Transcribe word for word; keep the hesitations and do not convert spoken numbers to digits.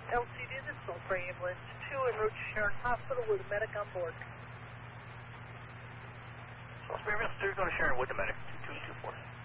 L C D, this is Ultra Ambulance two en route to Sharon Hospital with a medic on board. Salisbury Ambulance two, go to Sharon with the medic, two two two four.